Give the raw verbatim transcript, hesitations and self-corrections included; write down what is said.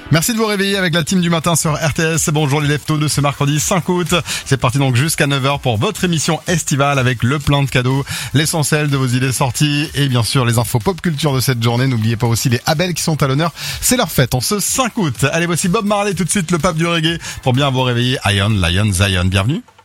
Merci de vous réveiller avec la team du matin sur R T S. Bonjour les leftos de ce mercredi cinq août. C'est parti donc jusqu'à neuf heures pour votre émission estivale avec le plein de cadeaux, l'essentiel de vos idées sorties et bien sûr les infos pop culture de cette journée. N'oubliez pas aussi les Abel qui sont à l'honneur. C'est leur fête en ce cinq août. Allez, voici Bob Marley tout de suite, le pape du reggae pour bien vous réveiller. Ion, Lion, Zion. Bienvenue.